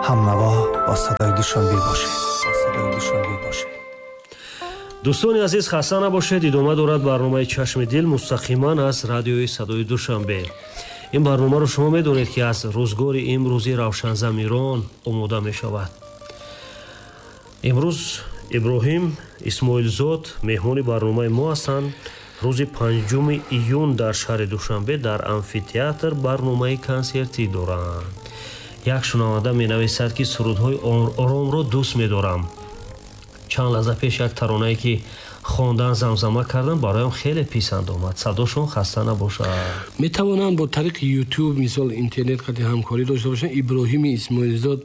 همنوا با صدای دوشنبه باشه. دوستانی عزیز خسته نباشید. ادامه دارد برنامه چشم دل مستقیما از رادیوی صدای دوشنبه. این برنامه رو شما میدونید که از روزگار امروزی روشن‌ضمیران آموده می شود. امروز ابراهیم اسماعیلزاد مهمان برنامه ما هستند. روز 5 ایون در شهر دوشنبه در امفی‌تئاتر برنامه کنسرتی دارند. یک شنونده می‌نویسد که سرودهای آرام را دوست می‌دارم. چند لحظه پیش یک ترانه‌ای که خواندن زمزمه کردن برایم خیلی پسند آمد. صداشون خسته نباشد. میتوانند با طریق یوتیوب مثال اینترنت قد همکاری داشته باشن. ابراهیم اسماعیلزاد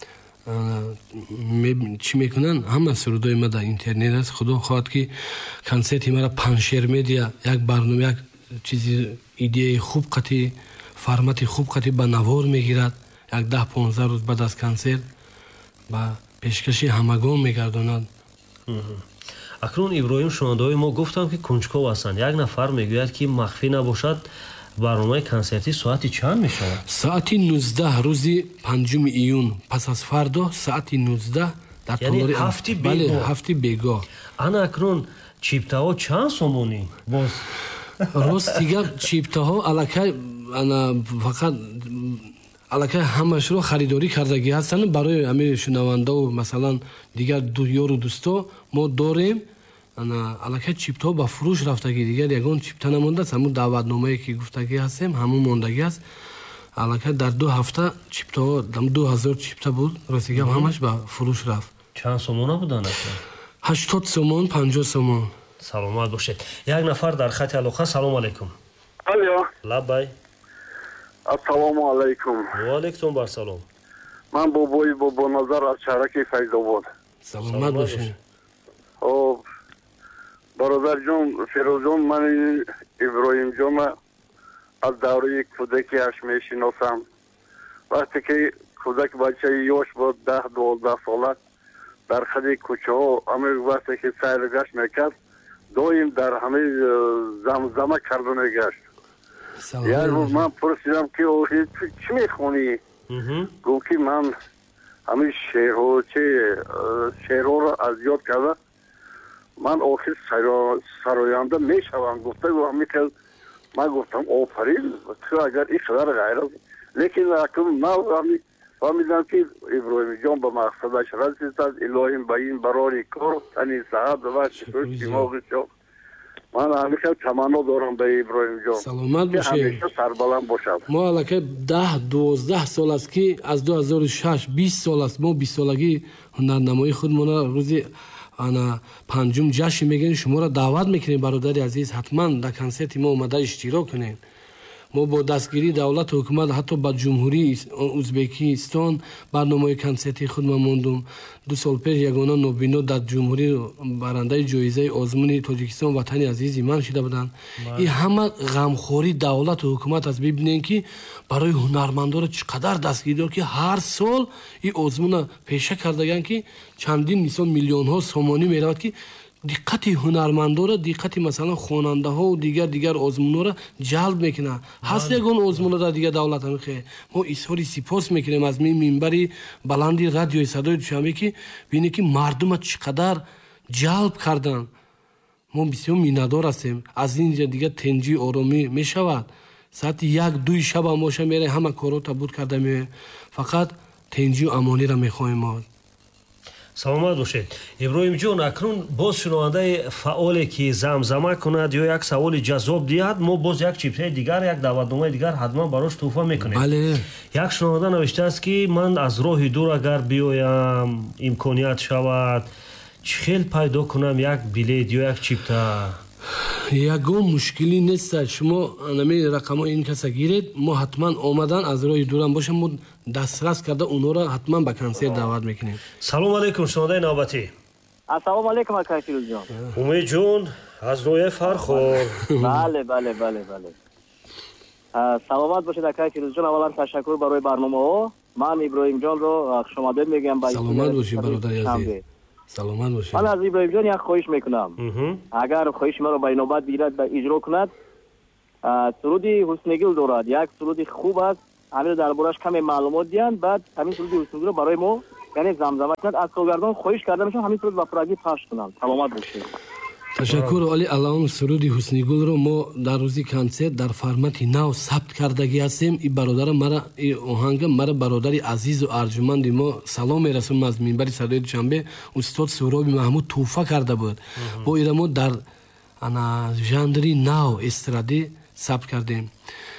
چی میکنن؟ همه سرودای ما در اینترنت است. خدا خواهد که کنسرت مرا پنشر میدیا یک برنامه یک چیزی ایده خوب قطعی فرمت خوب قطعی به نوار میگیرد. یک 10-15 روز بعد از کنسرت با پیشکشی همگان میگرداند. اکنون ابراهیم شنونده‌های ما گفتم که کنجکاو هستند. یک نفر میگوید که مخفی نباشد برنامه کنسرتی ساعتی چند میشود؟ ساعت 19 روز 5 ایون پس از فردا ساعت 19 در یعنی هفته بیگاه. بله هفته بیگاه. انا اکنون چیپتاها چند سومونی؟ باز راست دیگه چیپتاها الکی انا فقط الکی همش رو خریداری کردگی هستن برای همه شنونده و مثلا دیگر یار و دوستا ما داریم. انا الکی چیپتا با فروش رفتگی دیگر یگان چیپتا نمونده است. همون دعوتنامه‌ای که گفتگی هستیم همون ماندگی است. الکی در 2 هفته چیپتا 2000 چیپتا بود. راستی که همش با فروش رفت. چند سومونه بودن اصلا؟ 80 سومون 50 سومون. سلامت باشید. یک نفر در خط علاقه. سلام علیکم. الو. لبای. السلام علیکم. و علیکم السلام. من بابا نظر از شهرک فیض‌آباد. سلامت باشید. او برادر جون فیروز جون من ابراهیم جون از دوره کودکیش میشناسم. وقتی که کودک بچه یوش بود 10-12 ساله در خدی کوچه ها همه وقتی که سیر گشت میکرد دویم در همه زمزمه کردن گشت. یک روز من پرسیدم که چی میخونی؟ گفت که من همه شعرها را از یاد کرده من آخر سراینده میشوم. گفته میکرد من گفتم آفرین تو اگر این قدر غیر است. لیکن اکنون من فهمیدم که ابراهیم جان به مقصدش رسید است. الهیم به این برای کار تنی صحت و شکر دماغ شد. من همیشه تمنا دارم به ابراهیم جان سلامت که باشید. همیشه سربلند باشد. ما الکی 10-12 سال است که از 2006 20 سال است ما 20 سالگی هنرنمایی خودمون روزی انا 5 جشن میگن شما را دعوت میکنیم برادر عزیز حتما در کنسرت ما اومده اشتراک کنین. ما با دستگیری دولت و حکومت حتی با جمهوری ازبکستان برنامه کنسرتی خود ما موندم. 2 سال پیش یگانه نوبینا در جمهوری برنده جایزه آزمون تاجیکستان وطن عزیز من شده بودن. این همه غمخوری دولت و حکومت از ببینین که برای هنرمندان چقدر دستگیری دار که هر سال این آزمون پیشه کردگن که چندین مثلا میلیون ها سومانی میرود که دقت هنرمندا را دقت مثلا خواننده ها و دیگر آزمونا را جلب میکنه. هست یگان آزمون را دیگر دولت هم خیلی ما اظهار سپاس میکنیم از منبر بلندی رادیوی صدای دوشنبه که ببینی که مردم چقدر جلب کردن. ما بسیار مینه‌دار هستیم. از اینجا دیگر تنجی آرامی میشود. ساعت 1-2 شب ماشه میره همه کارا تبود کرده می فقط تنجی و امانی را میخوایم ما. سلامت باشید. ابراهیم جان اکنون باز شنونده فعالی که زمزمه کند یا یک سوال جذاب دیاد ما باز یک چیپتای دیگر یک دعوتنامه دیگر حتما براش تحفه میکنیم. بله. یک شنونده نوشته است که من از راه دور اگر بیایم امکانیت شود چخیل پیدا کنم یک بلیت یا یک چیپتا؟ یگان مشکلی نیست. شما نمی رقم این کسا گیرید ما حتما آمدن از راه دورم باشه ما دسترس کرده اونا را حتما به کنسرت دعوت میکنیم. سلام علیکم شنونده نوبتی. السلام علیکم آقای فیروز جان. امید جون از نوع فرخور. بله سلامت باشید آقای فیروز جان. اولا تشکر برای برنامه ها. من ابراهیم جان رو شما دل میگم با سلامت باشید برادر عزیز. سلامت باشید. من از ابراهیم جان یک خواهش میکنم. اگر خواهش مرا به نوبت بگیرد و اجرا کند سرودی حسنگل دارد. یک سرودی خوب است ҳамин дарбораш каме маълумот диҳанд, баъд ҳамин суруди ҳуснигулро барои мо яъне замзама кунад. Аз коргардон хоҳиш карда мешавад ҳамин суруд ба пуррагӣ пахш кунанд. Саломат бошед. ташаккур оли аллаон. суруди ҳуснигулро мо дар рӯзи консерт дар формати нав сабт кардагӣ ҳастем. И бародарам мара и оҳанга мара бародари азизу арҷуманди мо салом мерасонам аз минбари садои душанбе. устод Суҳроби Маҳмуд туҳфа карда буд. бо ира мо дар жанри нав эстрадӣ сабт кардем.